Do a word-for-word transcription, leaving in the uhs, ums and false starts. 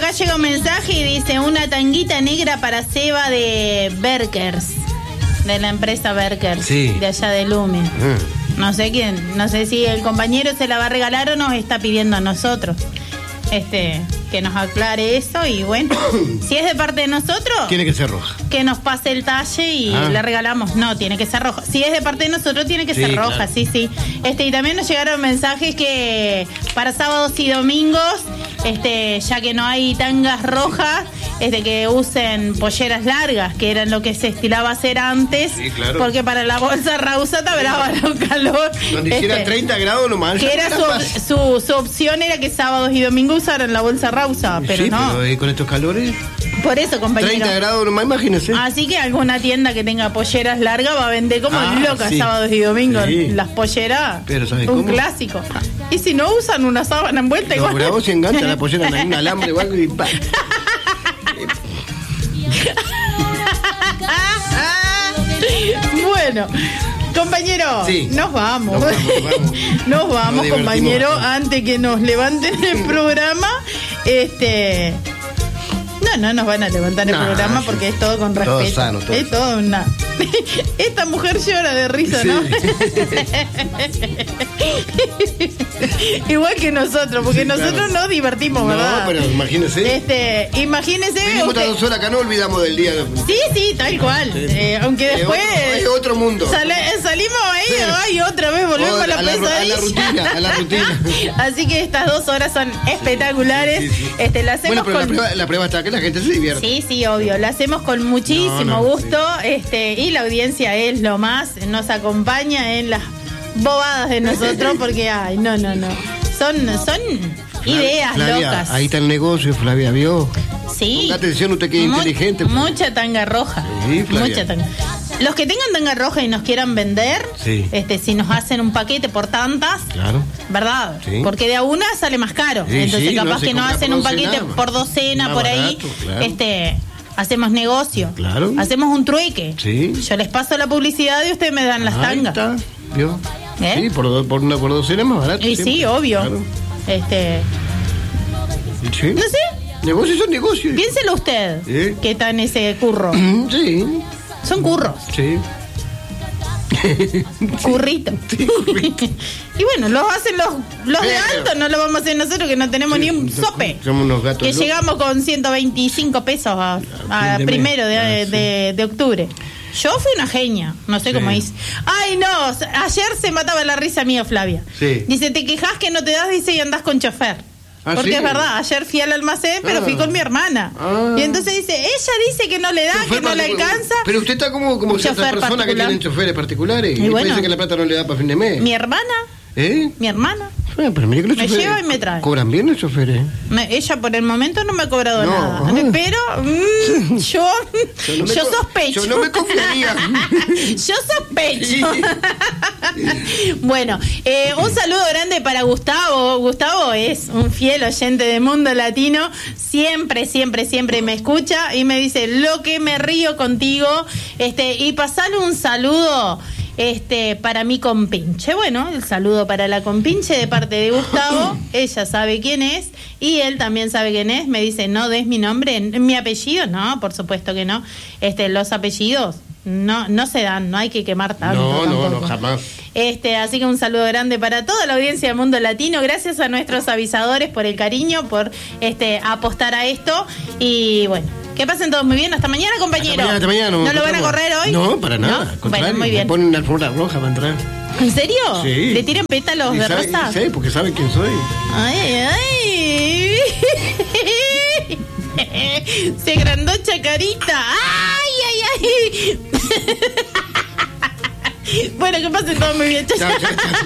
acá llega un mensaje y dice: una tanguita negra para Seba de Berkers, de la empresa Berkers, sí, de allá de Lume. Mm. No sé quién, no sé si el compañero se la va a regalar o nos está pidiendo a nosotros. Este, que nos aclare eso y bueno, si es de parte de nosotros, tiene que ser roja. Que nos pase el talle y ah. le regalamos. No, tiene que ser roja. Si es de parte de nosotros, tiene que sí, ser roja, claro. sí, sí. Este, y también nos llegaron mensajes que para sábados y domingos, este, ya que no hay tangas rojas, este, que usen polleras largas, que eran lo que se estilaba hacer antes, sí, claro. porque para la bolsa rausata brava lo calor. Donde este, hiciera treinta grados nomás. Que era su, su, su opción era que sábados y domingos usaran la bolsa rausa, pero sí, no. Pero, ¿eh, con estos calores? Por eso, compañero. treinta grados nomás, imagínese. Así que alguna tienda que tenga polleras largas va a vender como ah, locas sí. sábados y domingos. Sí. Las polleras, pero ¿sabes un cómo? Clásico. Y si no usan una sábana envuelta Los igual. Los bravos se enganchan la pollera en un alambre o algo y pa. Bueno, compañero, sí. nos vamos. Nos vamos, vamos. Nos vamos nos compañero, antes que nos levanten el programa. Este... No, no nos van a levantar el nah, programa porque es todo con respeto. Todo sano, todo. Es todo una... Esta mujer llora de risa, sí. ¿no? Igual que nosotros, porque sí, nosotros claro. nos divertimos, ¿verdad? No, pero imagínese. Este, imagínese. Vinimos usted... dos horas acá, no olvidamos del día. Sí, sí, tal cual. Sí. Eh, aunque después. Hay otro, otro mundo. Sale, salimos ahí, sí. ay, otra vez volvemos a la, a la pesadilla. A la rutina, a la rutina. Así que estas dos horas son espectaculares. Sí, sí, sí. Este, la hacemos bueno, pero con... la, prueba, la prueba está que la gente se divierte. Sí, sí, obvio. La hacemos con muchísimo no, no, gusto. Sí. Este, y la audiencia es lo más. Nos acompaña en las bobadas de nosotros porque, ay, no, no, no. Son, son ideas Flavia, locas. Ahí está el negocio, Flavia, ¿vio? Sí. Ponga atención, usted que es Mu- inteligente. Mucha tanga roja. Sí, Flavia. Mucha tanga. Los que tengan tanga roja y nos quieran vender, sí. este, si nos hacen un paquete por tantas, claro. ¿verdad? Sí. Porque de a una sale más caro. Sí, Entonces sí, capaz no, que nos hacen un paquete más. por docena, más por barato, ahí. Claro. Este... Hacemos negocio, claro. hacemos un trueque. Sí. Yo les paso la publicidad y ustedes me dan las Ahí tangas. Está. ¿Vio? ¿Eh? Sí, por, por una por docena es más barato. Y siempre. sí, obvio. Claro. Este. Sí. No sé. Negocios son negocios. Piénselo usted. ¿Sí? Que está en ese curro. Sí. Son curros. Sí. Currito. Sí, currito. Y bueno, los hacen los, los de alto, no lo vamos a hacer nosotros que no tenemos sí, ni un sope. Somos unos gatos. Que locos. Llegamos con ciento veinticinco pesos a, a, a primero de, ah, de, sí. de, de octubre. Yo fui una genia, no sé sí. cómo hice. Ay, no, ayer se mataba la risa mía, Flavia. Sí. Dice, te quejas que no te das, dice, y andás con chofer. Ah, porque ¿sí? es verdad, ayer fui al almacén, pero ah. fui con mi hermana. Ah. Y entonces dice, ella dice que no le da, que no le alcanza. Pero usted está como, como ciertas personas que tienen choferes particulares. Y, y bueno, dice que la plata no le da para fin de mes. Mi hermana. ¿Eh? Mi hermana. Bueno, pero mire que los me choferes lleva y me trae. ¿Cobran bien los choferes? Me, ella por el momento no me ha cobrado no. nada. Ah. Pero mmm, yo, yo, no yo sospecho. Yo no me confiaría. Yo sospecho. Bueno, eh, un saludo grande para Gustavo. Gustavo es un fiel oyente de Mundo Latino. Siempre, siempre, siempre me escucha y me dice lo que me río contigo. Este, y pasarle un saludo. Este, para mi compinche. Bueno, el saludo para la compinche de parte de Gustavo. Ella sabe quién es y él también sabe quién es. Me dice, no des mi nombre, mi apellido. No, por supuesto que no. Este, los apellidos no, no se dan, no hay que quemar tanto. No, tampoco. no, no, jamás. Este, así que un saludo grande para toda la audiencia de Mundo Latino. Gracias a nuestros avisadores por el cariño, por este apostar a esto. Y bueno, que pasen todos muy bien. Hasta mañana, compañero. Hasta mañana, hasta mañana. ¿No, ¿No lo van a correr hoy? No, para nada. ¿No? Bueno, muy bien. Me ponen una alfombra roja para entrar. ¿En serio? Sí. ¿Le tiran pétalos y de sabe, rosa? Sí, porque saben quién soy. Ay, ay. Se agrandó Chacarita. Ay, ay, ay. Bueno, que pasen todos muy bien. Chao, chao, chao.